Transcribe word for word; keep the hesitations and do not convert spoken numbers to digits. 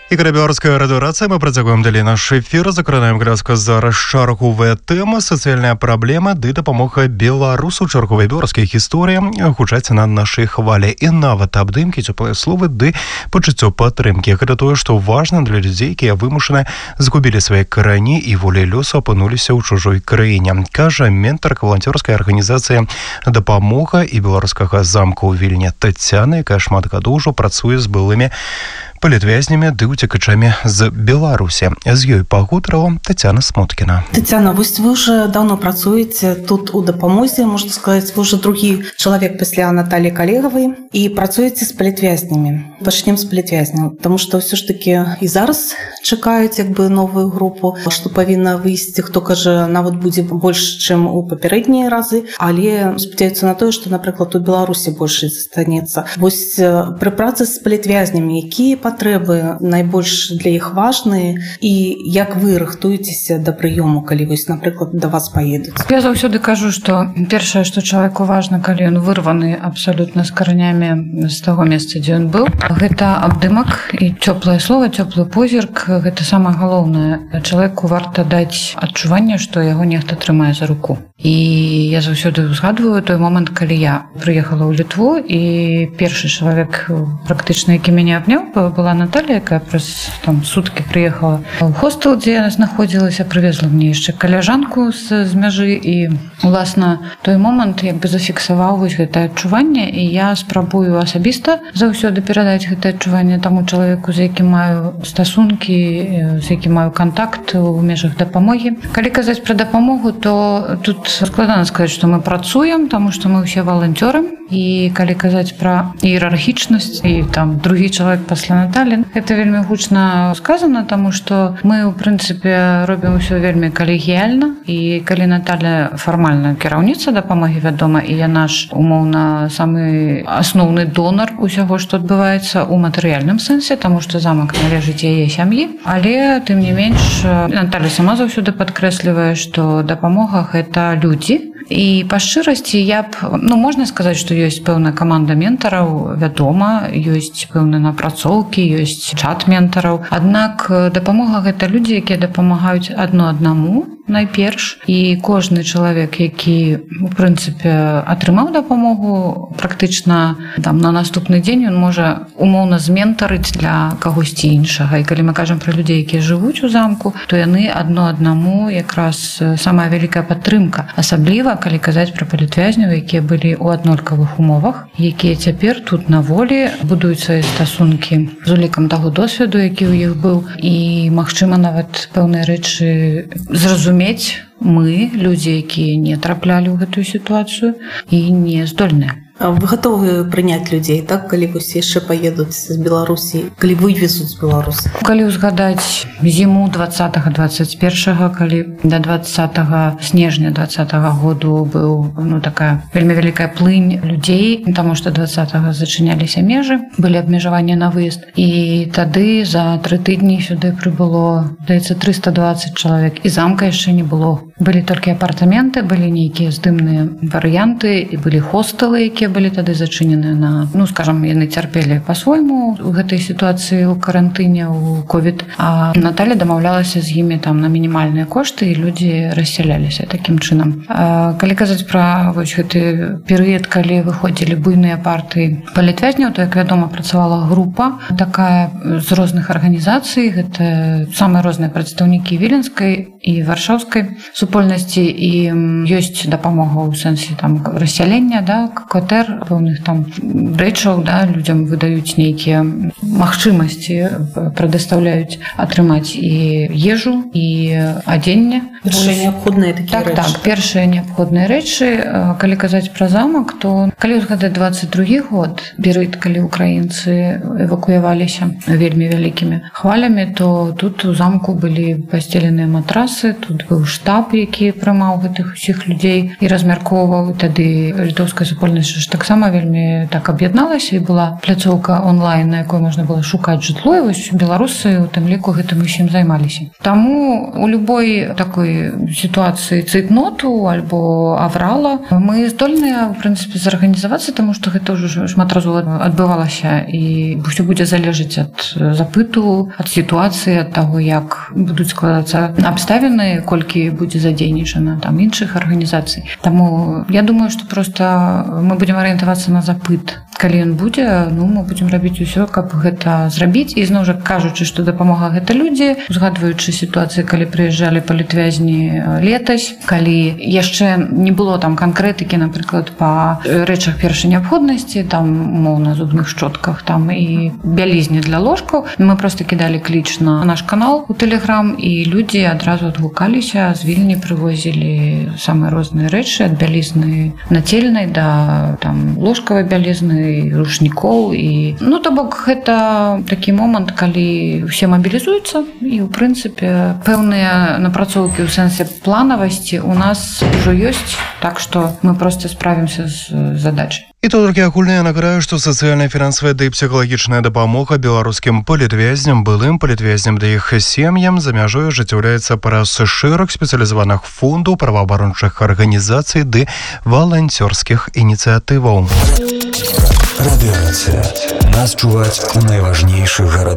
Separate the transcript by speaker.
Speaker 1: І каля беларуская радыёрацыя мы працягваем далей наш эфір, закранаем гразка зараз чарговыя тэмы, сацыяльная праблема ды дапамога беларусу, чарговая беларуская гісторыя гучаць на нашай хвалі і нават абдымкі, цёплыя словы ды пачуццё падтрымкі. Гэта тое, што важна для людзей, якія вымушана згубілі свае карані і волей лёсу апынуліся ў чужой краіне. Кажа ментарка валанцёрскай арганізацыі «Дапамога» і беларускага замка ў Вільні Тацяна, якая шмат гадоў ужо працуе з былымі палітвязнямі ды уцекачамі з Беларусі. З ёй пагутарыла Тацяна Смуткіна.
Speaker 2: Тацяна, вось вы уже давно працуеце тут у дапамозе, можна сказаць, вы уже другі чалавек пасля Натальі Калегавай і працуеце з палітвязнямі. Пачнем з палітвязняў, таму што ўсё ж такі і зараз чакаюць як бы новую групу, што павінна выйсці, хто кажа, нават будзе больш, чым у папярэднія разы, але спадзяюцца на тое, што, напрыклад, у Беларусі больш застанецца. Вось пры працы з палітвязнямі, якія патрэбы найбольш для іх важныя і як вы рыхтуецеся да прыёму, калі вось, напрыклад, да вас паедуць?
Speaker 3: Я заўсёды кажу, што першае, што чалавеку важна, калі ён вырваны абсалютна з каранямі з таго месца, дзе ён быў, гэта абдымак і цёплае слова, цёплы позірк. Гэта самае галоўнае. Чалавеку варта даць адчуванне, што яго нехта трымае за руку. І я заўсёды узгадваю той момант, калі я прыехала ў Літву, і першы чалавек, практычна, які мяне абняў, была Наталья, якая праз там суткі прыехала ў хостел, дзе я знаходзілася, прывезла мне яшчэ каляжанку з, з мяжы, і уласна той момант як бы зафіксаваў вось гэтае адчуванне, і я спрабую асабіста заўсёды перадаць гэтае адчуванне таму чалавеку, з якім маю стасункі, з якім маю контакт у межах дапамогі. Калі казаць пра дапамогу, то тут складана сказаць, што мы працуем, таму што мы ўсе валанцёры, і калі казаць пра іерархічнасць і там другі чалавек пасля Наталі, гэта вельмі гучна сказана, таму што мы ў прынцыпе робім усё вельмі калегіяльна, і калі Наталя фармальна кіраўніца дапамогі, вядома, і яна ж умоўна самы асноўны донар усяго, што адбываецца ў матэрыяльным сэнсе, таму што замак належыць яе сям'і, але тым не менш Наталя сама заўсёды падкрэслівае, што дапамога гэта людзі. І па шчырасці я б, ну, можна сказаць, што ёсць пэўная каманда ментараў, вядома, ёсць пэўныя напрацоўкі, ёсць чат ментараў. Аднак дапамога гэта людзі, якія дапамагаюць адно аднаму найперш, і кожны чалавек, які у прынцыпе атрымаў дапамогу, практычна там на наступны дзень ён можа умоўна зментарыць для кагосьці іншага. І калі мы кажам пра людзей, якія жывуць у замку, то яны адно аднаму якраз самая вялікая падтрымка, асабліва калі казаць пра палітвязняў, якія былі ў аднолькавых умовах, якія цяпер тут на волі будуюць свае стасункі з улікам таго досведу, які ў іх быў, і магчыма нават пэўныя рэчы зразумець мы, людзі, якія не траплялі ў гэтую сітуацыю і не здольныя.
Speaker 2: Вы гатовы прыняць людзей, так, калі вось яшчэ паедуць з Беларусі, калі вывезуць з Беларусі?
Speaker 3: Калі ўзгадаць зіму двадцатага двадцать першага, калі да двадцатага снежня двадцатага году быў, ну, такая вельмі вялікая плынь людзей, таму што двадцатага зачыняліся межы, былі абмежаванні на выезд, і тады за тры тыдні сюды прыбыло, здаецца, трыста дваццаць чалавек, і замка яшчэ не было. Былі толькі апартаменты, былі нейкія здымныя варыянты, і былі хостэлы, якія былі тады зачыненыя на, ну, скажам, яны цярпелі па-свойму у гэтай сітуацыі ў карантыне, у ковід, а Наталя дамаўлялася з імі там на мінімальныя кошты, і людзі рассяляліся такім чынам. А калі казаць пра вось гэты перыяд, калі выходзілі буйныя партыі палітвязняў, то, як вядома, працавала група такая з розных арганізацый, гэта самыя розныя прадстаўнікі віленскай і варшаўскай супольнасці, і ёсць дапамога ў сэнсе там рассялення, да, кватэр, пэўных там рэчаў, да, людзям выдаюць нейкія магчымасці, прадастаўляюць атрымаць і ежу, і адзенне.
Speaker 2: Першыя неабходныя такія
Speaker 3: так,
Speaker 2: рэчы.
Speaker 3: Так, першыя неабходныя рэчы. Калі казаць пра замак, то калі ўзгадаць двадцать другі год, перыяд, калі украінцы эвакуяваліся вельмі вялікімі хвалямі, то тут у замку былі пасцеленыя матрасы, тут быў штаб, які прымаў гэтых усіх людзей і размяркоўваў. Тады літоўская супольнасць ж таксама вельмі так аб'ядналася, і была пляцоўка онлайн, на якой можна было шукаць жытло, і вось беларусы у тым ліку гэтым усім займаліся. Таму у любой такой сітуацыі цейтноту альбо аврала мы здольныя, в прынцыпе, зарганізавацца, таму што гэта ўжо шмат разоў адбывалася, і ўсё будзе залежыць ад запыту, ад сітуацыі, ад таго, як будуць складацца абставіны, колькі будзе задзейнічана там іншых арганізацый. Таму я думаю, што проста мы будзем арыентавацца на запыт. Калі ён будзе, ну, мы будзем рабіць усё, каб гэта зрабіць. І зноў жа кажучы, што дапамога гэта людзі, узгадваючы сітуацыі, калі прыязджалі палітвязні летась, калі яшчэ не было там канкрэтыкі, напрыклад, па рэчах першай неабходнасці, там, умоўна, зубных шчотках, там і бялізне для ложкаў, мы проста кідалі кліч на наш канал у Тэлеграм, і людзі адразу адгукаліся, з Вільні прывозілі самыя розныя рэчы, ад бялізны нацельнай да там ложкавай бялізны, рушнікоў. І ну, то бок, гэта такі момант, калі ўсе мабілізуюцца, і ў прынцыпе пэўныя напрацоўкі ў сэнсе планавасці у нас ужо ёсць, так што мы проста справімся з задачай.
Speaker 1: І то толькі агульна я нагадаю, што сацыяльная, фінансавая ды псіхалагічная дапамога беларускім палітвязням, былым палітвязням да іх сем'ям за мяжой ажыццяўляецца праз шэраг спецыялізаваных фондаў, праваабарончых арганізацый ды валанцёрскіх ініцыятываў.
Speaker 4: Радыёнацыя. Нас чуваць у найважнейшых гарадах.